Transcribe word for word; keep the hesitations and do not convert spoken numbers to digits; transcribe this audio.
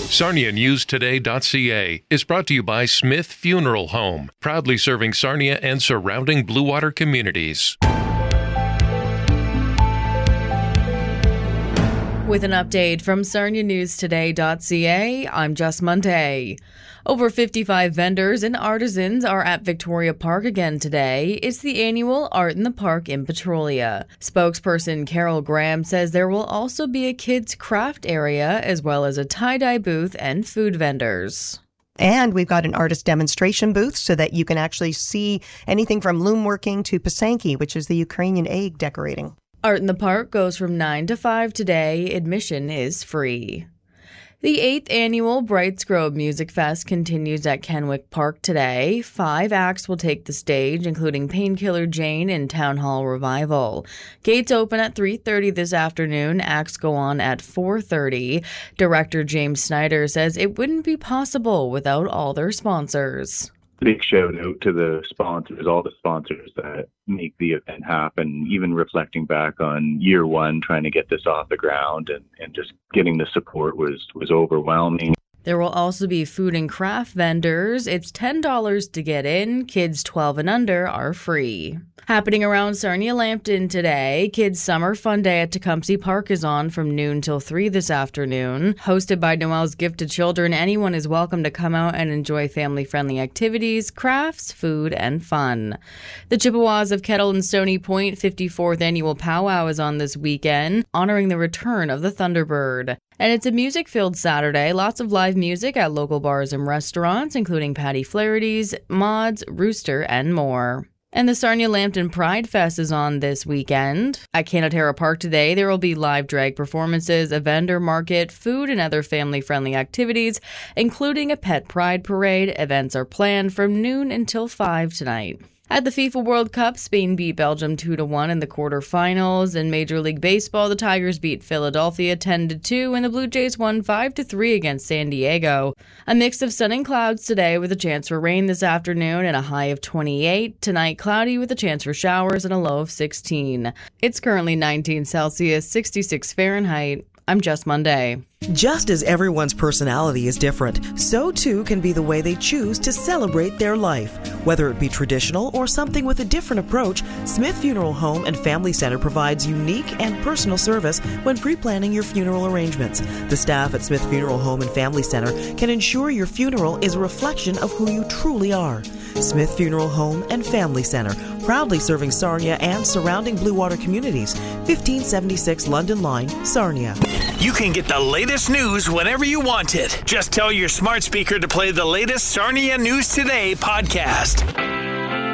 Sarnia News Today dot C A is brought to you by Smith Funeral Home, proudly serving Sarnia and surrounding Blue Water communities. With an update from Sarnia News Today dot C A, I'm Jess Monday. Over fifty-five vendors and artisans are at Victoria Park again today. It's the annual Art in the Park in Petrolia. Spokesperson Carol Graham says there will also be a kids' craft area as well as a tie-dye booth and food vendors. And we've got an artist demonstration booth so that you can actually see anything from loom working to Pisanki, which is the Ukrainian egg decorating. Art in the Park goes from nine to five today. Admission is free. The eighth annual Brights Grove Music Fest continues at Kenwick Park today. Five acts will take the stage, including Painkiller Jane and Town Hall Revival. Gates open at three thirty this afternoon. Acts go on at four thirty. Director James Snyder says it wouldn't be possible without all their sponsors. Big shout out to the sponsors, all the sponsors that make the event happen, even reflecting back on year one, trying to get this off the ground and, and just getting the support was, was overwhelming. There will also be food and craft vendors. It's ten dollars to get in. Kids twelve and under are free. Happening around Sarnia Lambton today, Kids Summer Fun Day at Tecumseh Park is on from noon till three this afternoon. Hosted by Noel's Gifted Children, anyone is welcome to come out and enjoy family-friendly activities, crafts, food, and fun. The Chippewas of Kettle and Stony Point fifty-fourth Annual Powwow is on this weekend, honoring the return of the Thunderbird. And it's a music-filled Saturday. Lots of live music at local bars and restaurants, including Patty Flaherty's, Mods, Rooster, and more. And the Sarnia Lambton Pride Fest is on this weekend. At Canatera Park today, there will be live drag performances, a vendor market, food, and other family-friendly activities, including a pet pride parade. Events are planned from noon until five tonight. At the FIFA World Cup, Spain beat Belgium two to one in the quarterfinals. In Major League Baseball, the Tigers beat Philadelphia ten to two, and the Blue Jays won five to three against San Diego. A mix of sun and clouds today with a chance for rain this afternoon and a high of twenty-eight. Tonight, cloudy with a chance for showers and a low of sixteen. It's currently nineteen Celsius, sixty-six Fahrenheit. I'm Jess Monday. Just as everyone's personality is different, so too can be the way they choose to celebrate their life. Whether it be traditional or something with a different approach, Smith Funeral Home and Family Center provides unique and personal service when pre-planning your funeral arrangements. The staff at Smith Funeral Home and Family Center can ensure your funeral is a reflection of who you truly are. Smith Funeral Home and Family Center, proudly serving Sarnia and surrounding Blue Water communities. fifteen seventy-six London Line, Sarnia. You can get the latest news whenever you want it. Just tell your smart speaker to play the latest Sarnia News Today podcast.